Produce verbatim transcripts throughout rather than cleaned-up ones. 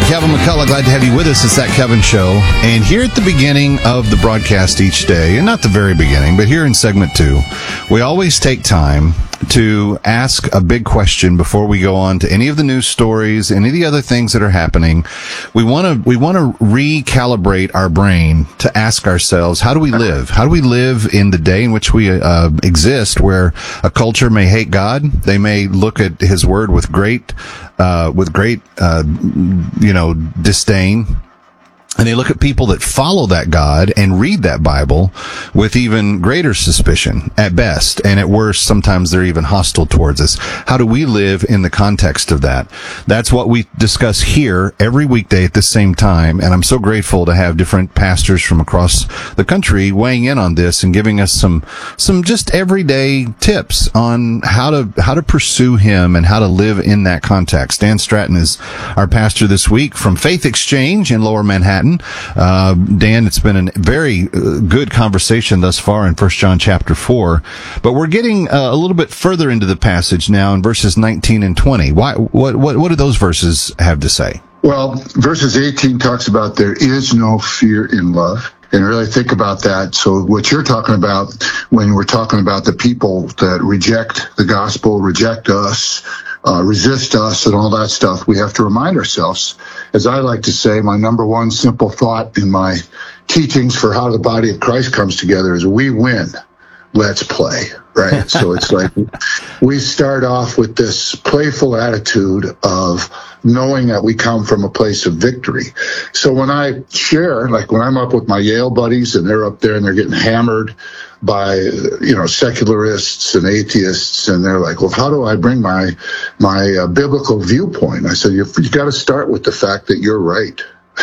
Kevin McCullough, glad to have you with us. It's That Kevin Show. And here at the beginning of the broadcast each day, and not the very beginning, but here in segment two, we always take time to ask a big question before we go on to any of the news stories, any of the other things that are happening. We want to, we want to recalibrate our brain to ask ourselves, how do we live? How do we live in the day in which we uh, exist, where a culture may hate God? They may look at his word with great, uh, with great, uh, you know, disdain. And they look at people that follow that God and read that Bible with even greater suspicion at best. And at worst, sometimes they're even hostile towards us. How do we live in the context of that? That's what we discuss here every weekday at the same time. And I'm so grateful to have different pastors from across the country weighing in on this and giving us some, some just everyday tips on how to, how to pursue him and how to live in that context. Dan Stratton is our pastor this week from Faith Exchange in Lower Manhattan. Uh, Dan, it's been a very uh, good conversation thus far in First John chapter four, but we're getting uh, a little bit further into the passage now in verses nineteen and twenty. Why, what, what, what do those verses have to say? Well, verses eighteen talks about there is no fear in love. And really think about that. So what you're talking about when we're talking about the people that reject the gospel, reject us, uh, resist us and all that stuff, we have to remind ourselves, as I like to say, my number one simple thought in my teachings for how the body of Christ comes together is we win. Let's play, right? So it's like we start off with this playful attitude of knowing that we come from a place of victory. So when I share, like when I'm up with my Yale buddies and they're up there and they're getting hammered by, you know, secularists and atheists, and they're like, well, how do I bring my my uh, biblical viewpoint? I said, you you got to start with the fact that you're right.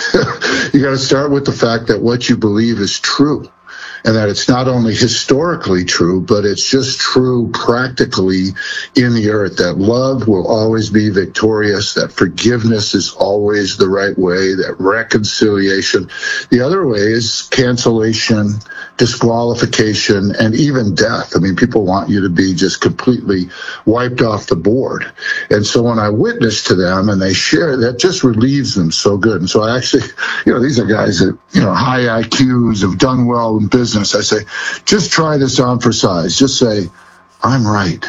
You got to start with the fact that what you believe is true. And that it's not only historically true, but it's just true practically in the earth, that love will always be victorious, that forgiveness is always the right way, that reconciliation. The other way is cancellation, disqualification, and even death. I mean, people want you to be just completely wiped off the board. And so when I witness to them and they share, that just relieves them so good. And so I actually, you know, these are guys that, you know, high I Qs, have done well in business. I say, just try this on for size. Just say, I'm right.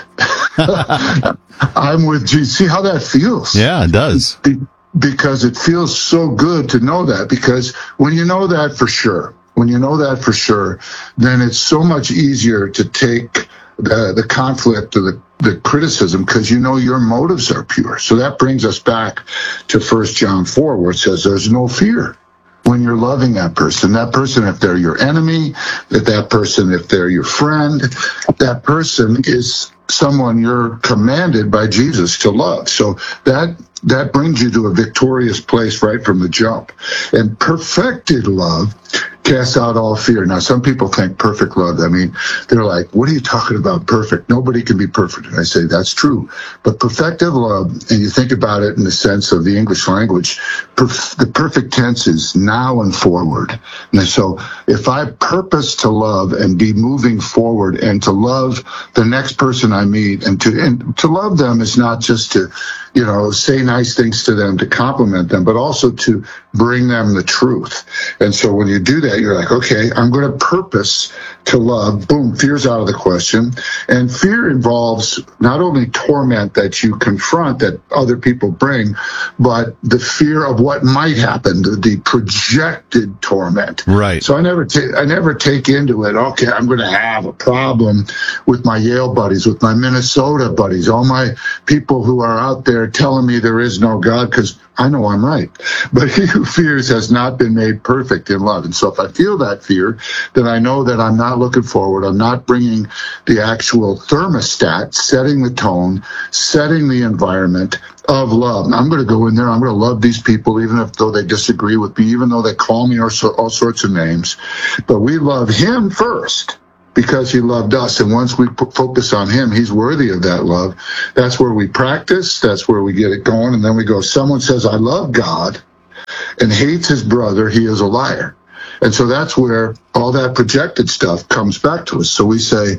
I'm with Jesus. See how that feels? Yeah, it does. Be- because it feels so good to know that. Because when you know that for sure, when you know that for sure, then it's so much easier to take the, the conflict or the, the criticism, because you know your motives are pure. So that brings us back to First John four, where it says there's no fear when you're loving that person. That person, if they're your enemy, that that person, if they're your friend, that person is someone you're commanded by Jesus to love. So that that brings you to a victorious place right from the jump. And perfected love casts out all fear. Now, some people think perfect love, I mean, they're like, what are you talking about perfect? Nobody can be perfect. And I say, that's true. But perfected love, and you think about it in the sense of the English language, perf- the perfect tense is now and forward. And so if I purpose to love and be moving forward and to love the next person I meet, and to and to love them is not just to, you know, say nice things to them, to compliment them, but also to bring them the truth. And so when you do that, you're like, okay, I'm going to purpose to love. Boom, fear's out of the question. And fear involves not only torment that you confront, that other people bring, but the fear of what might happen, the, the projected torment. Right. So I never, ta- I never take into it, okay, I'm going to have a problem with my Yale buddies, with my Minnesota buddies, all my people who are out there telling me there is no God, because I know I'm right. But he who fears has not been made perfect in love. And so if I feel that fear, then I know that I'm not looking forward. I'm not bringing the actual thermostat, setting the tone, setting the environment of love. I'm going to go in there. I'm going to love these people, even if though they disagree with me, even though they call me all, so, all sorts of names. But we love him first, because he loved us. And once we p- focus on him, he's worthy of that love. That's where we practice. That's where we get it going. And then we go, someone says, I love God and hates his brother, he is a liar. And so that's where all that projected stuff comes back to us. So we say,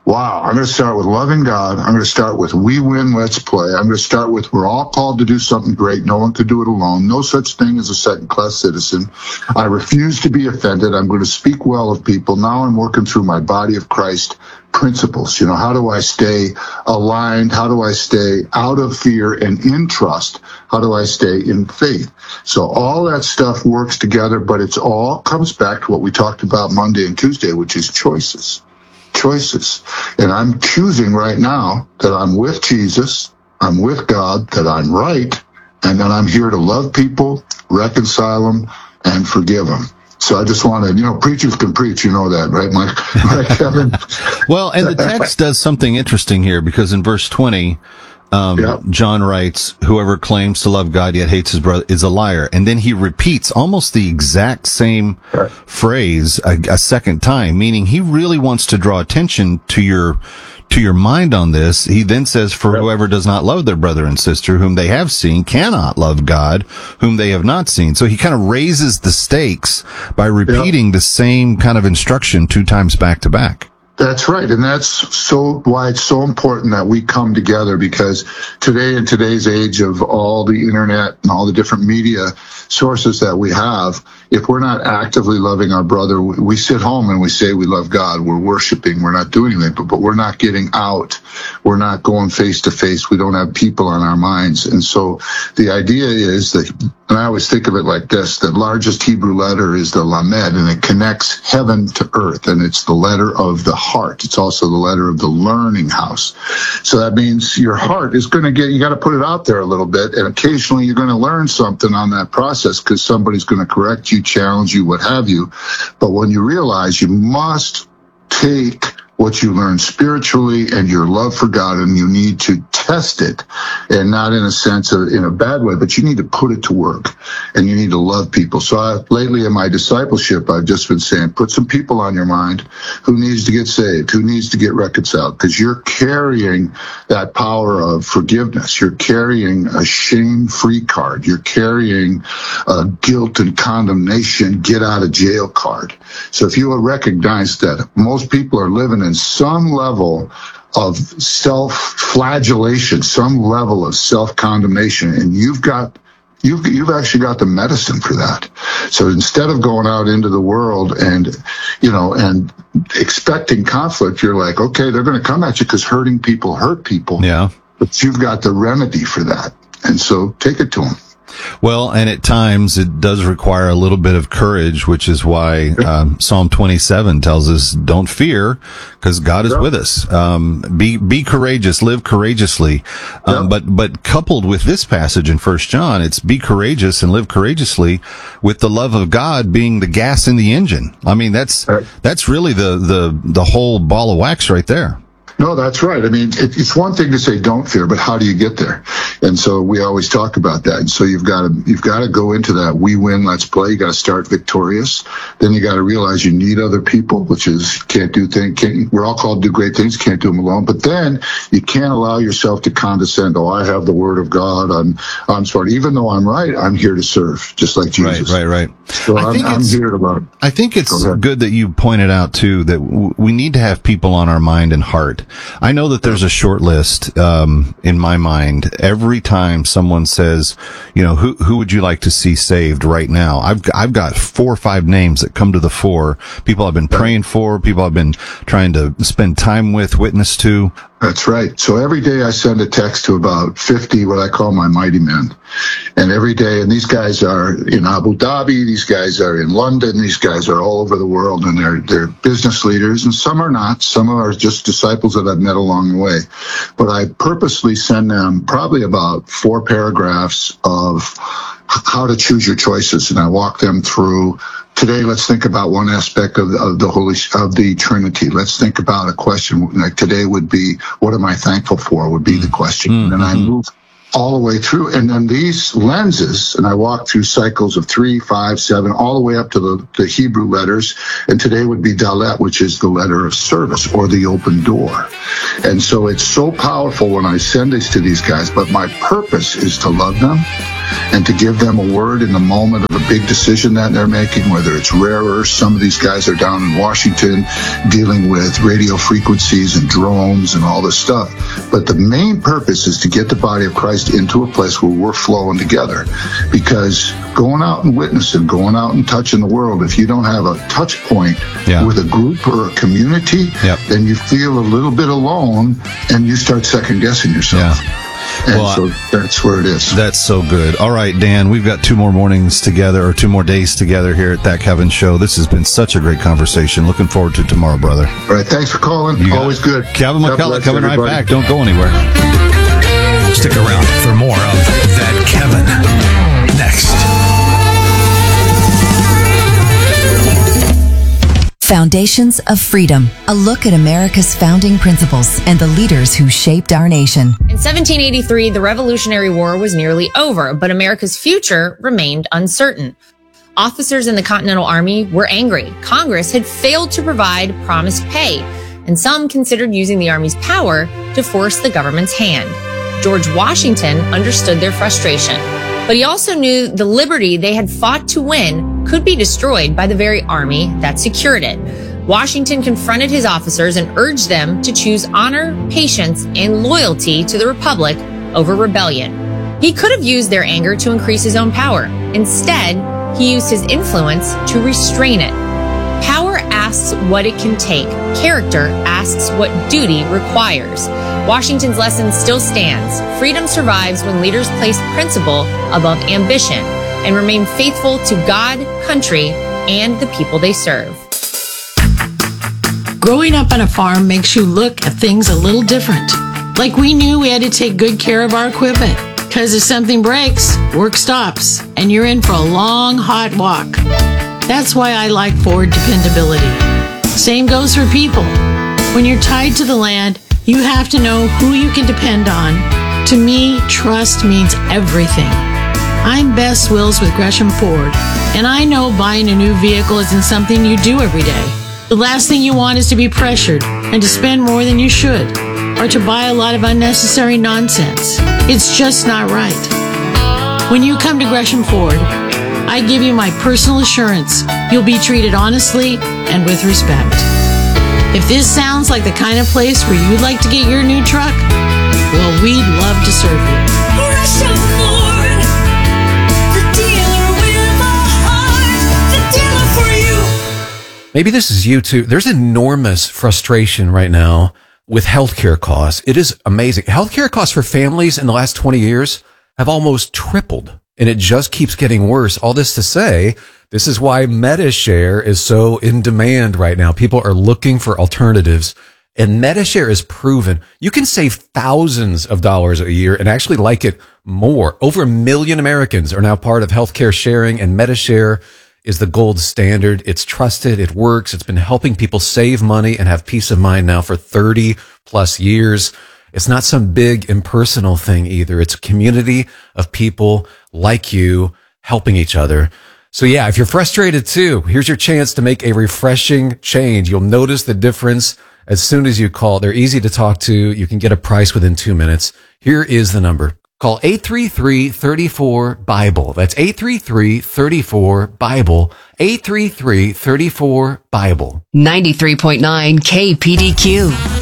wow, I'm going to start with loving God. I'm going to start with we win, let's play. I'm going to start with we're all called to do something great. No one could do it alone. No such thing as a second-class citizen. I refuse to be offended. I'm going to speak well of people. Now I'm working through my body of Christ principles. You know, how do I stay aligned? How do I stay out of fear and in trust? How do I stay in faith? So all that stuff works together, but it's all comes back to what we talked about Monday and Tuesday, which is choices. Choices. And I'm choosing right now that I'm with Jesus, I'm with God, that I'm right, and that I'm here to love people, reconcile them, and forgive them. So I just wanted, you know, preachers can preach, you know that, right, Mike? Right, Kevin? Well, and the text does something interesting here, because in verse twenty, um, yep. John writes, whoever claims to love God yet hates his brother is a liar. And then he repeats almost the exact same right. phrase a, a second time, meaning he really wants to draw attention to your to your mind on this. He then says, for yep. whoever does not love their brother and sister whom they have seen cannot love God whom they have not seen. So he kind of raises the stakes by repeating yep. the same kind of instruction two times back to back. That's right. And that's so why it's so important that we come together, because today, in today's age of all the internet and all the different media sources that we have, if we're not actively loving our brother, we sit home and we say we love God, we're worshiping, we're not doing anything, but, but we're not getting out. We're not going face to face. We don't have people on our minds. And so the idea is that, and I always think of it like this, the largest Hebrew letter is the Lamed, and it connects heaven to earth, and it's the letter of the heart. It's also the letter of the learning house. So that means your heart is going to get, you got to put it out there a little bit, and occasionally you're going to learn something on that process because somebody's going to correct you, challenge you, what have you. But when you realize you must take what you learn spiritually and your love for God, and you need to test it, and not in a sense of in a bad way, but you need to put it to work, and you need to love people. So I, lately in my discipleship, I've just been saying, put some people on your mind who needs to get saved, who needs to get reconciled, because you're carrying that power of forgiveness. You're carrying a shame-free card. You're carrying a guilt and condemnation, get out of jail card. So if you will recognize that most people are living in some level of self-flagellation, some level of self-condemnation, and you've got you've you've actually got the medicine for that. So instead of going out into the world and you know and expecting conflict, you're like, okay, they're going to come at you because hurting people hurt people. Yeah, but you've got the remedy for that, and so take it to them. Well, and at times it does require a little bit of courage, which is why um, Psalm twenty-seven tells us, don't fear, because God is with us. Um, be be courageous, live courageously. Um, yep. But but coupled with this passage in First John, it's be courageous and live courageously, with the love of God being the gas in the engine. I mean, that's right. that's really the, the, the whole ball of wax right there. No, that's right. I mean, it, it's one thing to say don't fear, but how do you get there? And so we always talk about that. And so you've got to you've got to go into that we win, let's play. You got to start victorious. Then you got to realize you need other people, which is can't do things. Can't, we're all called to do great things. Can't do them alone. But then you can't allow yourself to condescend. Oh, I have the word of God. I'm I'm smart. Even though I'm right, I'm here to serve, just like Jesus. Right, right, right. So I I'm, I'm here to love. I think it's good that you pointed out too that w- we need to have people on our mind and heart. I know that there's a short list um, in my mind every time someone says, you know, who who would you like to see saved right now? I've I've got four or five names that come to the fore. People I've been praying for, people I've been trying to spend time with, witness to. That's right. So every day I send a text to about fifty, what I call my mighty men. And every day, and these guys are in Abu Dhabi, these guys are in London, these guys are all over the world, and they're, they're business leaders, and some are not. Some are just disciples that I've met along the way. But I purposely send them probably about four paragraphs of how to choose your choices, and I walk them through. Today, let's think about one aspect of the, of the Holy, of the Trinity. Let's think about a question. Like today would be, what am I thankful for? Would be the question. Mm-hmm. And I move all the way through. And then these lenses, and I walk through cycles of three, five, seven, all the way up to the, the Hebrew letters. And today would be Dalet, which is the letter of service or the open door. And so it's so powerful when I send this to these guys, but my purpose is to love them and to give them a word in the moment of a big decision that they're making, whether it's rare earths. Some of these guys are down in Washington dealing with radio frequencies and drones and all this stuff. But the main purpose is to get the body of Christ into a place where we're flowing together. Because going out and witnessing, going out and touching the world, if you don't have a touch point yeah. with a group or a community, yep. then you feel a little bit alone and you start second guessing yourself. Yeah. And well, so that's where it is. That's so good. All right, Dan, we've got two more mornings together, or two more days together here at That Kevin Show. This has been such a great conversation. Looking forward to tomorrow, brother. All right, thanks for calling. You Always good. Kevin McCullough coming everybody. right back. Don't go anywhere. Stick around for more of That Kevin next. Foundations of Freedom, a look at America's founding principles and the leaders who shaped our nation. In seventeen eighty-three, the Revolutionary War was nearly over, but America's future remained uncertain. Officers in the Continental Army were angry. Congress had failed to provide promised pay, and some considered using the Army's power to force the government's hand. George Washington understood their frustration, but he also knew the liberty they had fought to win could be destroyed by the very army that secured it. Washington confronted his officers and urged them to choose honor, patience, and loyalty to the Republic over rebellion. He could have used their anger to increase his own power. Instead, he used his influence to restrain it. Power asks what it can take. Character asks what duty requires. Washington's lesson still stands. Freedom survives when leaders place principle above ambition and remain faithful to God, country, and the people they serve. Growing up on a farm makes you look at things a little different. Like we knew we had to take good care of our equipment, because if something breaks, work stops, and you're in for a long, hot walk. That's why I like Ford dependability. Same goes for people. When you're tied to the land, you have to know who you can depend on. To me, trust means everything. I'm Bess Wills with Gresham Ford, and I know buying a new vehicle isn't something you do every day. The last thing you want is to be pressured and to spend more than you should, or to buy a lot of unnecessary nonsense. It's just not right. When you come to Gresham Ford, I give you my personal assurance you'll be treated honestly and with respect. If this sounds like the kind of place where you'd like to get your new truck, well, we'd love to serve you. Gresham Ford, the dealer with a heart, the dealer for you. Maybe this is you too. There's enormous frustration right now with healthcare costs. It is amazing. Healthcare costs for families in the last twenty years have almost tripled, and it just keeps getting worse. All this to say, this is why MediShare is so in demand right now. People are looking for alternatives, and MediShare is proven. You can save thousands of dollars a year and actually like it more. Over a million Americans are now part of healthcare sharing, and MediShare is the gold standard. It's trusted. It works. It's been helping people save money and have peace of mind now for thirty plus years. It's not some big impersonal thing either. It's a community of people like you helping each other. So yeah, if you're frustrated too, here's your chance to make a refreshing change. You'll notice the difference as soon as you call. They're easy to talk to. You can get a price within two minutes. Here is the number. Call eight three three, three four, BIBLE. That's eight three three, three four, BIBLE. eight three three, three four, BIBLE. ninety-three point nine K P D Q.